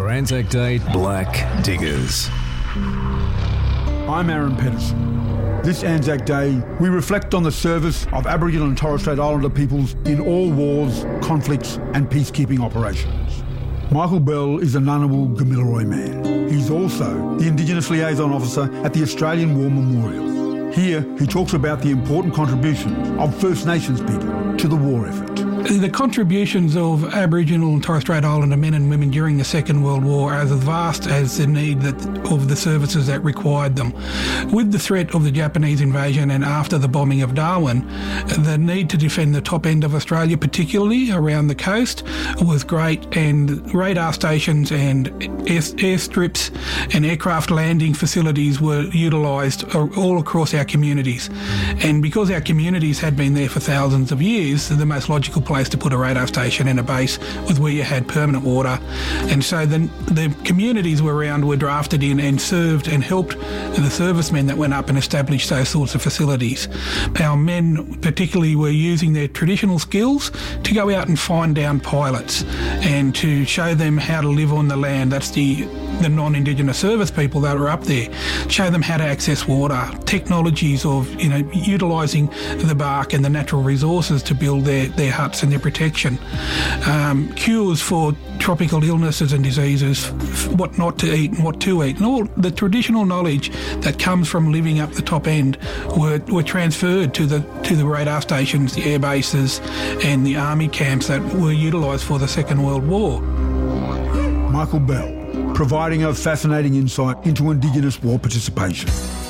for Anzac Day Black Diggers. I'm Aaron Pedersen. This Anzac Day, we reflect on the service of Aboriginal and Torres Strait Islander peoples in all wars, conflicts and peacekeeping operations. Michael Bell is a Ngunnawal Gamilaroi man. He's also the Indigenous Liaison Officer at the Australian War Memorial. Here, he talks about the important contributions of First Nations people to the war effort. The contributions of Aboriginal and Torres Strait Islander men and women during the Second World War are as vast as the need of the services that required them. With the threat of the Japanese invasion and after the bombing of Darwin, the need to defend the top end of Australia, particularly around the coast, was great, and radar stations and airstrips and aircraft landing facilities were utilised all across our communities. And because our communities had been there for thousands of years, the most logical place to put a radar station and a base was where you had permanent water. And so the communities around were drafted in and served and helped the servicemen that went up and established those sorts of facilities. Our men particularly were using their traditional skills to go out and find down pilots and to show them how to live on the land. That's the non-Indigenous service people that were up there. Show them how to access water, technologies of utilising the bark and the natural resources to build their huts and their protection. Cures for tropical illnesses and diseases, what not to eat and what to eat, and all the traditional knowledge that comes from living up the top end were transferred to the radar stations, the air bases and the army camps that were utilised for the Second World War. Michael Bell, providing a fascinating insight into Indigenous war participation.